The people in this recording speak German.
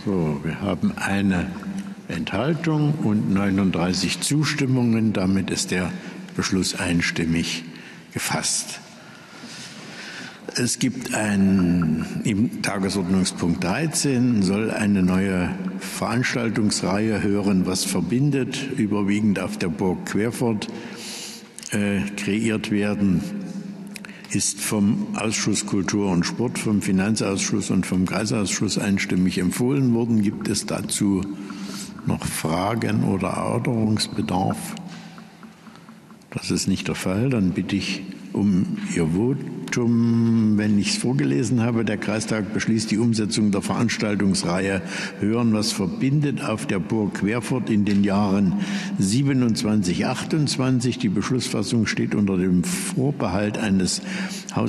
So, wir haben eine Enthaltung und 39 Zustimmungen. Damit ist der Beschluss einstimmig gefasst. Es gibt im Tagesordnungspunkt 13 soll eine neue Veranstaltungsreihe Hören, was verbindet, überwiegend auf der Burg Querfurt kreiert werden. Ist vom Ausschuss Kultur und Sport, vom Finanzausschuss und vom Kreisausschuss einstimmig empfohlen worden. Gibt es dazu noch Fragen oder Erörterungsbedarf? Das ist nicht der Fall. Dann bitte ich um Ihr Votum. Wenn ich es vorgelesen habe, der Kreistag beschließt die Umsetzung der Veranstaltungsreihe Hören, was verbindet auf der Burg Querfurt in den Jahren 27, 28. Die Beschlussfassung steht unter dem Vorbehalt eines